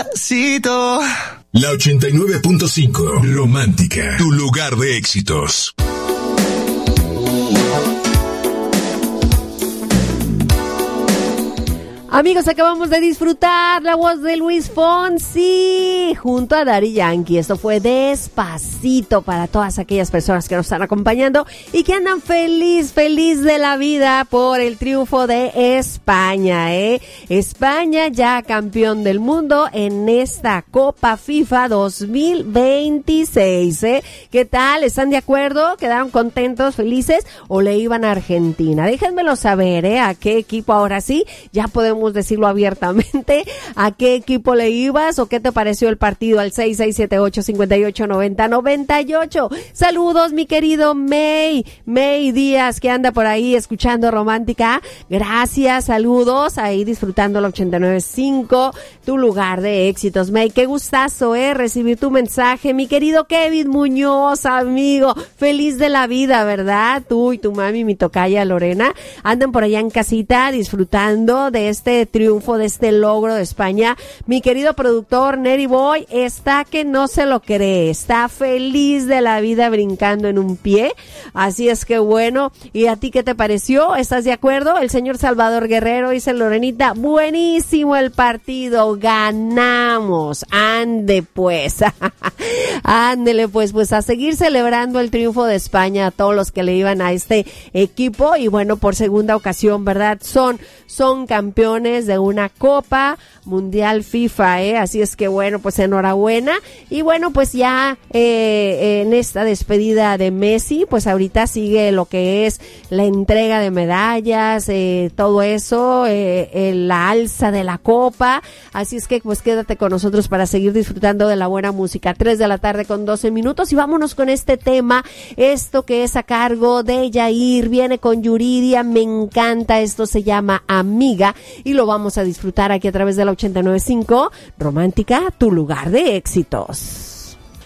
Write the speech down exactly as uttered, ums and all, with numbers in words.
Despacito. La ochenta y nueve punto cinco, Romántica, tu lugar de éxitos. Amigos, acabamos de disfrutar la voz de Luis Fonsi junto a Daddy Yankee. Esto fue Despacito para todas aquellas personas que nos están acompañando y que andan feliz, feliz de la vida por el triunfo de España, ¿eh? España ya campeón del mundo en esta Copa FIFA dos mil veintiséis, ¿eh? ¿Qué tal? ¿Están de acuerdo? ¿Quedaron contentos, felices o le iban a Argentina? Déjenmelo saber, ¿eh? ¿A qué equipo ahora sí? Ya podemos decirlo abiertamente, ¿a qué equipo le ibas o qué te pareció el partido? Al seis seis siete ocho, cinco ocho nueve cero, nueve ocho. Saludos, mi querido May, May Díaz, que anda por ahí escuchando Romántica. Gracias, saludos, ahí disfrutando la ochenta y nueve punto cinco, tu lugar de éxitos. May, qué gustazo, eh, recibir tu mensaje. Mi querido Kevin Muñoz, amigo, feliz de la vida, ¿verdad? Tú y tu mami, mi tocaya Lorena, andan por allá en casita disfrutando de este triunfo, de este logro de España. Mi querido productor Neri Boy está que no se lo cree, está feliz de la vida brincando en un pie, así es que bueno. ¿Y a ti qué te pareció? ¿Estás de acuerdo? El señor Salvador Guerrero dice: Lorenita, buenísimo el partido, ganamos, ande pues. Ándele pues, pues a seguir celebrando el triunfo de España a todos los que le iban a este equipo y bueno, por segunda ocasión, ¿verdad? Son, son campeones de una Copa Mundial FIFA, ¿eh? Así es que bueno, pues enhorabuena. Y bueno, pues ya eh, en esta despedida de Messi, pues ahorita sigue lo que es la entrega de medallas, eh, todo eso, eh, eh, la alza de la Copa. Así es que pues quédate con nosotros para seguir disfrutando de la buena música. tres de la tarde con doce minutos y vámonos con este tema, esto que es a cargo de Yair, viene con Yuridia, me encanta, esto se llama Amiga y lo vamos a disfrutar aquí a través de la ochenta y nueve punto cinco, Romántica, tu lugar de éxitos.